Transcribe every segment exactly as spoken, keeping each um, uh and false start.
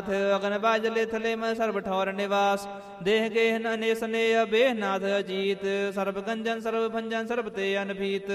अगन बाजले थले में सर्व ठौर निवास देह गेह ने स्नेह बेह नाथ अजीत सर्व गंजन सर्व भंजन सर्व ते अनभीत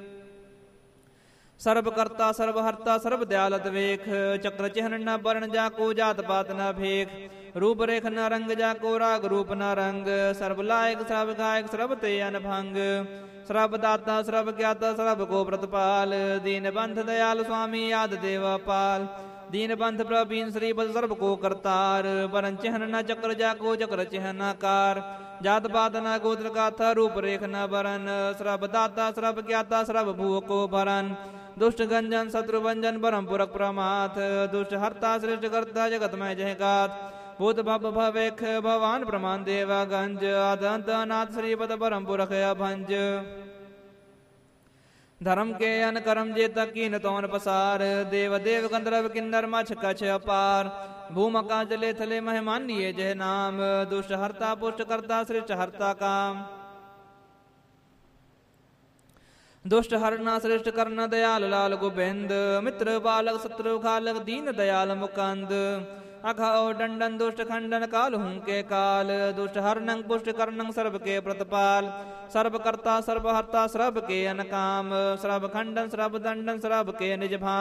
सर्व करता सर्व हरता सर्व दयालत वेख चक्र चिहन न वर्ण जाको जात पात न भेख रूप रेख न रंग जाको राग रूप न रंग सर्व लायक सर्व गायक सर्व ते अनभंग सर्व दाता सर्व ज्ञाता सर्व को प्रतिपाल दीन बंध दयाल स्वामी आद देवपाल दीन बंध प्रवीण श्रीपद सर्व को करतार वरण चिहन न चक्र जाको चक्र चिहन कार जात पात न गोत्र गाथा रूप रेख न वरण सर्व दाता सर्व ज्ञाता सर्व भू को भरन दुष्ट गंजन शत्रु भंजन परम पुरख प्रमाथ दुष्ट हरता श्रेष्ठ करता जगत में जयगात भूत भव भवेख भवान प्रमाण देवा गंज आदंत अनाथ श्रीपद परम पुरख अभंज धर्म के अन कर्म जे तकीन तौन पसार देव देव गंधर्व किन्नर मछ कछ अपार भूमका जले थले महिमानिये जय नाम दुष्ट हरता पुष्ट करता श्रेष्ठ हरता काम दुष्ट हरना श्रेष्ठ करना दयाल लाल गोविंद मित्र बालक शत्रु खालक दीन दयाल मुकंद अघाओ दंडन दुष्ट खंडन काल हूं के काल दुष्ट हरनंग पुष्ट करनंग सर्व के प्रतिपाल सर्व करता सर्व हरता सर्व के अनकाम सर्व खंडन सर्व दंडन सर्व के निज भा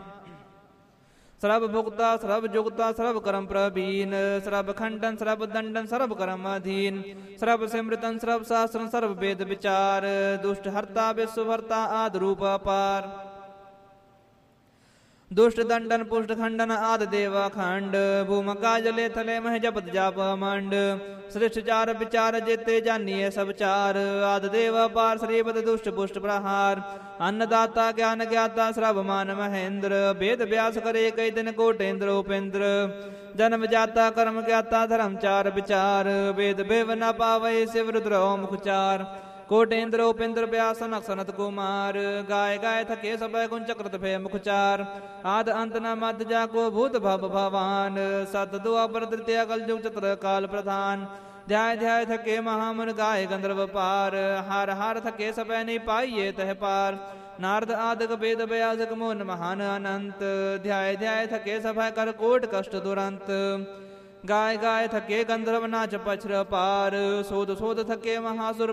सर्व भुक्ता सर्व जुगता सर्व कर्म प्रवीण सर्व खंडन सर्व दंडन सर्व कर्म अधीन सर्व सिमृतन सर्व शास्त्र सर्व वेद विचार दुष्ट हरता विश्व हरता आद रूप अपार दुष्ट दंडन पुष्ट खंडन आद देवा खंड भूमका जले थले मह जपत जाप मंड श्रेष्ठ चार विचार जेते जानिए सब चार आद देव पार श्रीपद दुष्ट पुष्ट प्रहार अन्नदाता ज्ञान ज्ञाता श्रव मान महेंद्र वेद व्यास करे कई दिन कोटेन्द्र उपेंद्र जन्म जाता कर्म ज्ञाता धर्म चार विचार वेद भेव न पावै शिव रुद्र ओम मुखचार कोटेन्द्र उपेन्द्र व्यास सनक सनत कुमार गाय गाय थके सब गुण चक्रत भय मुखचार आद अंत न मध्य जाको भूत भव भवान सत दुआपर तृतीय कल जुग चत्र काल प्रधान ध्याय ध्याय थके महामुन गाय गंधर्व पार हार हार थके सब नहीं पाइये तह पार नारद आदक वेद व्यासक मोन महान अनंत ध्याय ध्याय थके सब कर कोट कष्ट दुरंत गाय गाय थके गंधर्व नाच पछर पार सोध सोध थके महासुर